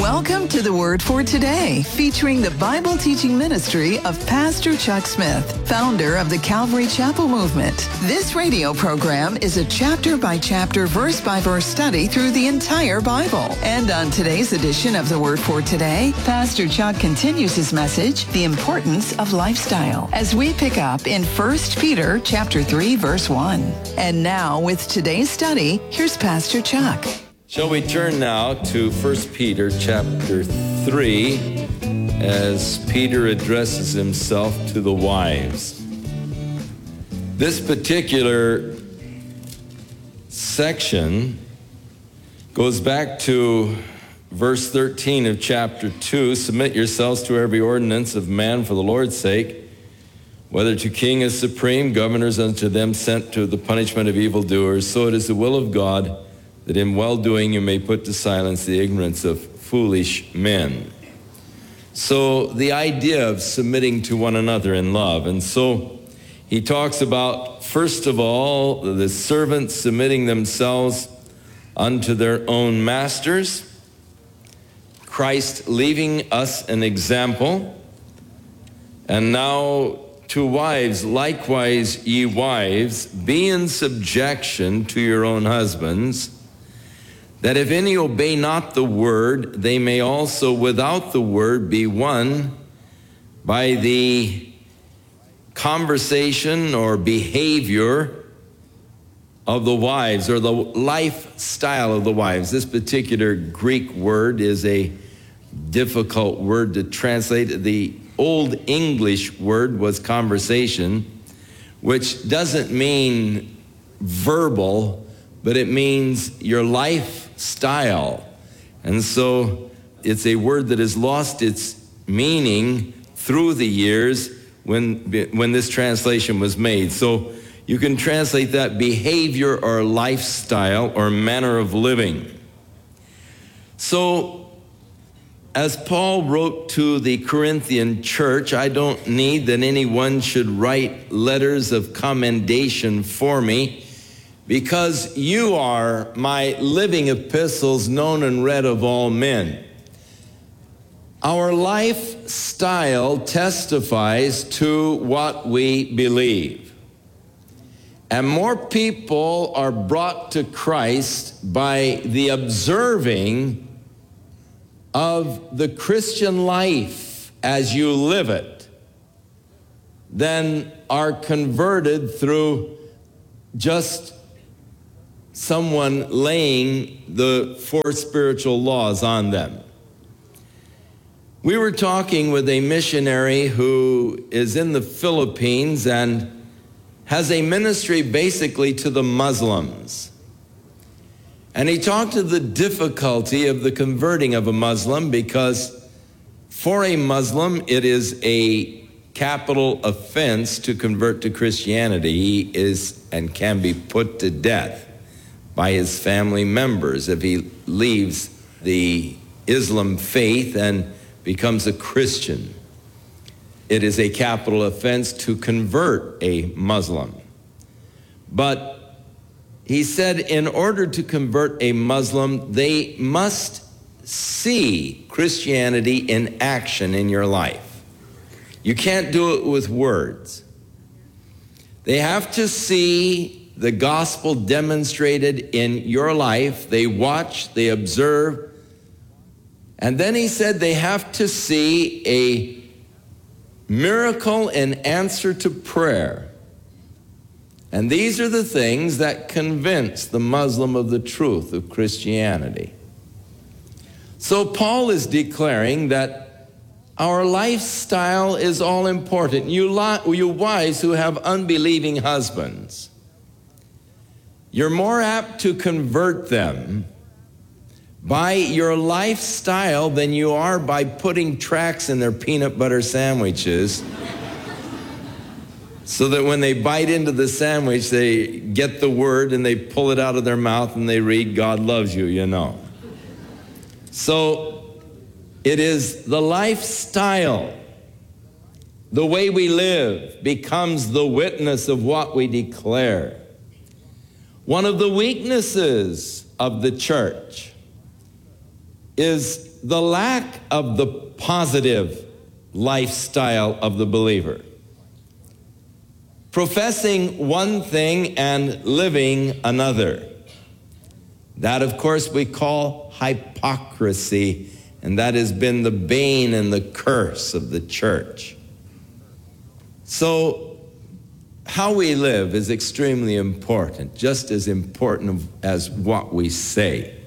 Welcome to the Word for Today, featuring the Bible teaching ministry of Pastor Chuck Smith, founder of the Calvary Chapel Movement. This radio program is a chapter-by-chapter, verse-by-verse study through the entire Bible. And on today's edition of the Word for Today, Pastor Chuck continues his message, The Importance of Lifestyle, as we pick up in 1 Peter chapter 3, verse 1. And now, with today's study, here's Pastor Chuck. Shall we turn now to 1 Peter chapter 3 as Peter addresses himself to the wives. This particular section goes back to verse 13 of chapter 2. Submit yourselves to every ordinance of man for the Lord's sake, whether to king as supreme, governors unto them sent to the punishment of evildoers. So it is the will of God that in well-doing you may put to silence the ignorance of foolish men. So the idea of submitting to one another in love. And so he talks about, first of all, the servants submitting themselves unto their own masters, Christ leaving us an example, and now to wives, likewise ye wives, be in subjection to your own husbands, that if any obey not the word, they may also without the word be won by the conversation or behavior of the wives, or the lifestyle of the wives. This particular Greek word is a difficult word to translate. The Old English word was conversation, which doesn't mean verbal, but it means your lifestyle. And so it's a word that has lost its meaning through the years when this translation was made. So you can translate that behavior or lifestyle or manner of living. So as Paul wrote to the Corinthian church, I don't need that anyone should write letters of commendation for me, because you are my living epistles, known and read of all men. Our lifestyle testifies to what we believe. And more people are brought to Christ by the observing of the Christian life as you live it than are converted through just someone laying the four spiritual laws on them. We were talking with a missionary who is in the Philippines and has a ministry basically to the Muslims. And he talked of the difficulty of the converting of a Muslim, because for a Muslim it is a capital offense to convert to Christianity. He is and can be put to death by his family members if he leaves the Islam faith and becomes a Christian. It is a capital offense to convert a Muslim. But he said in order to convert a Muslim, they must see Christianity in action in your life. You can't do it with words. They have to see the gospel demonstrated in your life. They watch, they observe. And then he said they have to see a miracle in answer to prayer. And these are the things that convince the Muslim of the truth of Christianity. So Paul is declaring that our lifestyle is all important. You wives who have unbelieving husbands, you're more apt to convert them by your lifestyle than you are by putting tracks in their peanut butter sandwiches so that when they bite into the sandwich, they get the word and they pull it out of their mouth and they read, God loves you, you know. So it is the lifestyle, the way we live becomes the witness of what we declare. One of the weaknesses of the church is the lack of the positive lifestyle of the believer. Professing one thing and living another. That, of course, we call hypocrisy, and that has been the bane and the curse of the church. So, how we live is extremely important, just as important as what we say.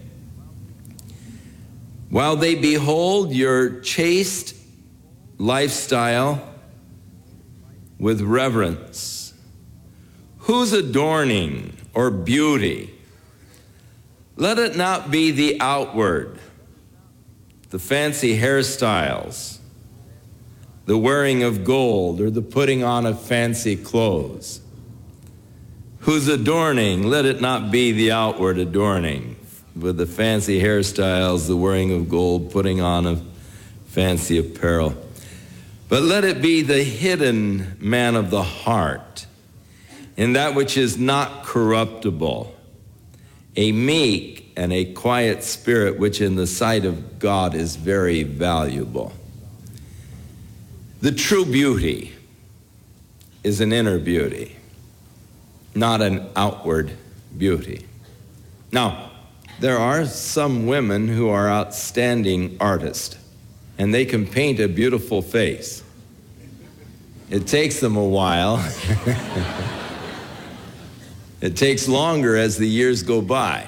While they behold your chaste lifestyle with reverence, whose adorning or beauty, let it not be the outward, the fancy hairstyles, the wearing of gold, or the putting on of fancy clothes. Whose adorning, let it not be the outward adorning, with the fancy hairstyles, the wearing of gold, putting on of fancy apparel. But let it be the hidden man of the heart, in that which is not corruptible, a meek and a quiet spirit, which in the sight of God is very valuable. The true beauty is an inner beauty, not an outward beauty. Now, there are some women who are outstanding artists, and they can paint a beautiful face. It takes them a while. It takes longer as the years go by.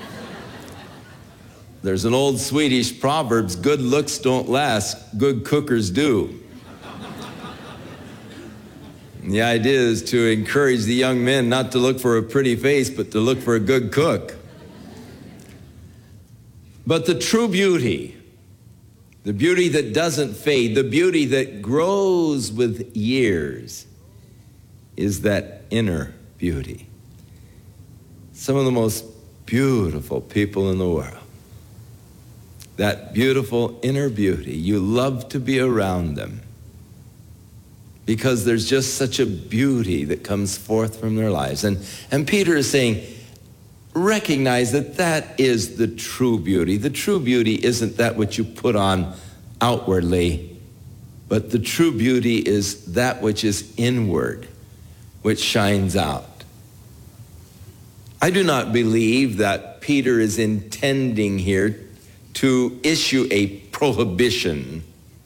There's an old Swedish proverb, good looks don't last, good cookers do. And the idea is to encourage the young men not to look for a pretty face, but to look for a good cook. But the true beauty, the beauty that doesn't fade, the beauty that grows with years, is that inner beauty. Some of the most beautiful people in the world. That beautiful inner beauty, you love to be around them because there's just such a beauty that comes forth from their lives. And Peter is saying, recognize that that is the true beauty. The true beauty isn't that which you put on outwardly, but the true beauty is that which is inward, which shines out. I do not believe that Peter is intending here to issue a prohibition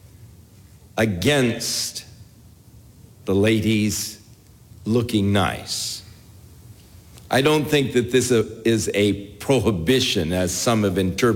against the ladies looking nice. I don't think that this is a prohibition, as some have interpreted